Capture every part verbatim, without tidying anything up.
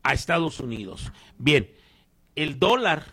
a Estados Unidos. Bien, el dólar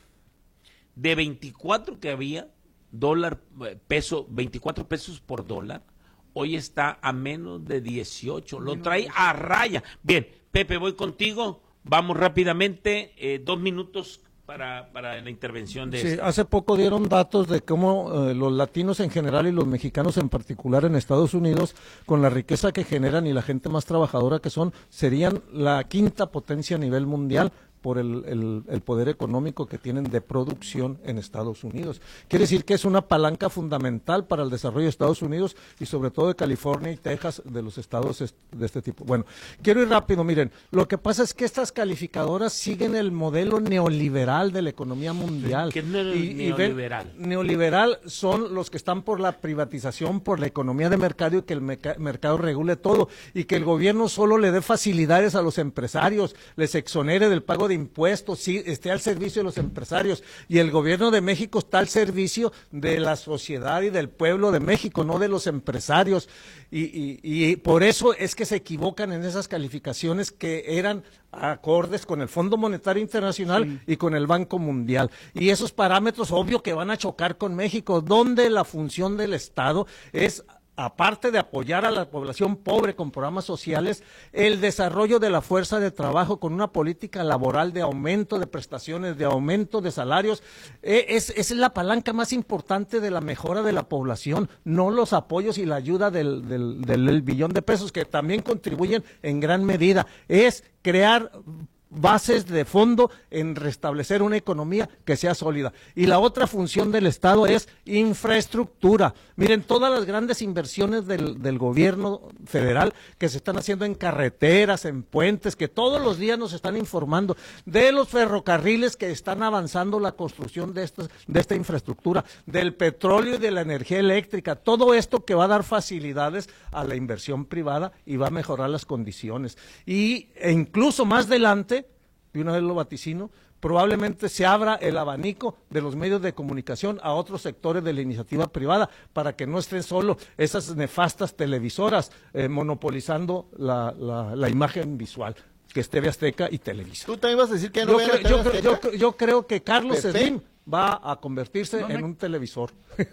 de veinticuatro que había, dólar, peso, veinticuatro pesos por dólar, hoy está a menos de dieciocho, lo trae a raya. Bien, Pepe, voy contigo, vamos rápidamente, eh, dos minutos para, para la intervención de Sí, esta. hace poco dieron datos de cómo eh, los latinos en general y los mexicanos en particular en Estados Unidos, con la riqueza que generan y la gente más trabajadora que son, serían la quinta potencia a nivel mundial por el, el, el poder económico que tienen de producción en Estados Unidos. Quiere decir que es una palanca fundamental para el desarrollo de Estados Unidos y sobre todo de California y Texas, de los estados de este tipo. Bueno, quiero ir rápido, miren, lo que pasa es que estas calificadoras siguen el modelo neoliberal de la economía mundial. ¿Qué es ne y, neoliberal? Y ven, neoliberal son los que están por la privatización, por la economía de mercado y que el mercado regule todo y que el gobierno solo le dé facilidades a los empresarios, les exonere del pago de impuestos, sí, esté al servicio de los empresarios, y el gobierno de México está al servicio de la sociedad y del pueblo de México, no de los empresarios, y, y, y por eso es que se equivocan en esas calificaciones que eran acordes con el Fondo Monetario Internacional sí. y con el Banco Mundial, y esos parámetros obvio que van a chocar con México, donde la función del Estado es, aparte de apoyar a la población pobre con programas sociales, el desarrollo de la fuerza de trabajo con una política laboral de aumento de prestaciones, de aumento de salarios, eh, es, es la palanca más importante de la mejora de la población, no los apoyos y la ayuda del, del, del, del billón de pesos, que también contribuyen en gran medida, es crear bases de fondo en restablecer una economía que sea sólida. Y la otra función del Estado es infraestructura. Miren, todas las grandes inversiones del, del gobierno federal que se están haciendo en carreteras, en puentes, que todos los días nos están informando, de los ferrocarriles que están avanzando la construcción de, estas, de esta infraestructura, del petróleo y de la energía eléctrica, todo esto que va a dar facilidades a la inversión privada y va a mejorar las condiciones. Y e incluso más adelante, y una vez lo vaticino, probablemente se abra el abanico de los medios de comunicación a otros sectores de la iniciativa privada para que no estén solo esas nefastas televisoras eh, monopolizando la, la, la imagen visual, que es T V Azteca y Televisa. ¿Tú también vas a decir que no yo, vean creo, la yo, creo, yo, yo creo que Carlos Slim va a convertirse no me... en un televisor.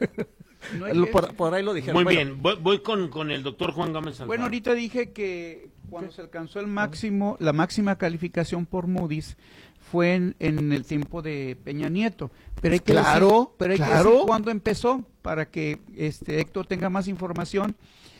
No por, por ahí lo dijeron. Muy bueno. bien, voy, voy con, con el doctor Juan Gómez Alfaro. Bueno, ahorita dije que cuando se alcanzó el máximo, la máxima calificación por Moody's fue en, en el tiempo de Peña Nieto. Pero hay que claro, decir, pero hay claro. que decir cuándo empezó, para que este Héctor tenga más información.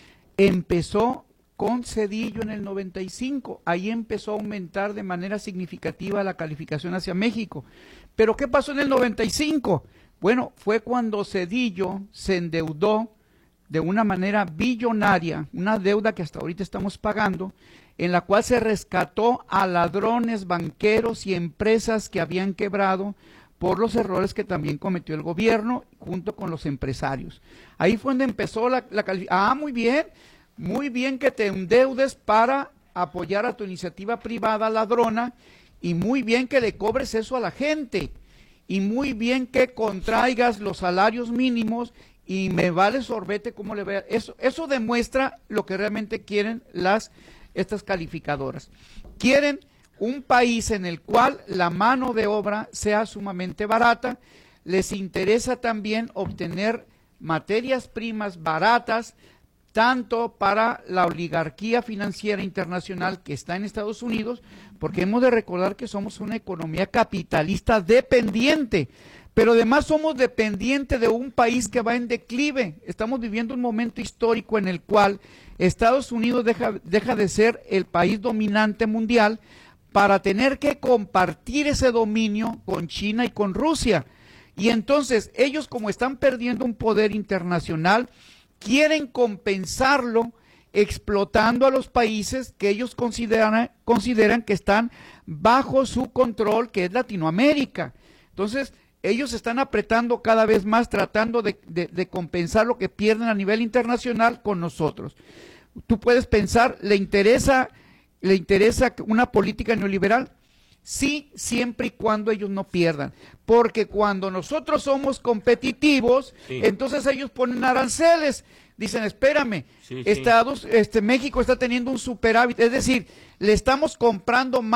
Empezó con Zedillo en el noventa y cinco, ahí empezó a aumentar de manera significativa la calificación hacia México. Pero ¿qué pasó en el noventa y cinco? Bueno, fue cuando Zedillo se endeudó de una manera billonaria, una deuda que hasta ahorita estamos pagando, en la cual se rescató a ladrones, banqueros y empresas que habían quebrado por los errores que también cometió el gobierno junto con los empresarios. Ahí fue donde empezó la, la calificación. Ah, muy bien, muy bien que te endeudes para apoyar a tu iniciativa privada ladrona, y muy bien que le cobres eso a la gente, y muy bien que contraigas los salarios mínimos, y me vale sorbete como le vea. Eso, eso demuestra lo que realmente quieren las estas calificadoras. Quieren un país en el cual la mano de obra sea sumamente barata, les interesa también obtener materias primas baratas, tanto para la oligarquía financiera internacional que está en Estados Unidos, porque hemos de recordar que somos una economía capitalista dependiente, pero además somos dependientes de un país que va en declive. Estamos viviendo un momento histórico en el cual Estados Unidos deja, deja de ser el país dominante mundial para tener que compartir ese dominio con China y con Rusia. Y entonces ellos, como están perdiendo un poder internacional, quieren compensarlo explotando a los países que ellos consideran, consideran que están bajo su control, que es Latinoamérica. Entonces, ellos están apretando cada vez más, tratando de, de, de compensar lo que pierden a nivel internacional con nosotros. Tú puedes pensar, ¿le interesa, le interesa una política neoliberal? Sí, siempre y cuando ellos no pierdan, porque cuando nosotros somos competitivos, sí, entonces ellos ponen aranceles, dicen, espérame, sí, Estados, sí. este México está teniendo un superávit, es decir, le estamos comprando más